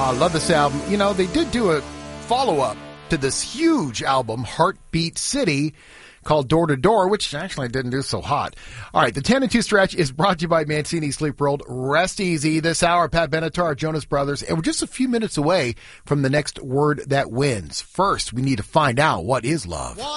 Love this album. You know, they did do a follow-up to this huge album, Heartbeat City, called Door to Door, which actually didn't do so hot. All right, the 10 and 2 stretch is brought to you by Mancini Sleep World. Rest easy this hour. Pat Benatar, Jonas Brothers, and we're just a few minutes away from the next word that wins. First, we need to find out what is love.